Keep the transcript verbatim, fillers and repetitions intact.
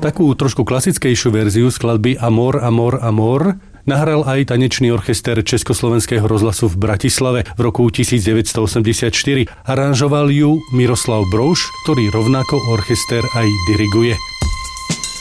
Takú trošku klasickejšiu verziu skladby Amor, Amor, Amor nahral aj tanečný orchester Československého rozhlasu v Bratislave v roku devätnásťstoosemdesiatštyri. Aranžoval ju Miroslav Brouš, ktorý rovnako orchester aj diriguje.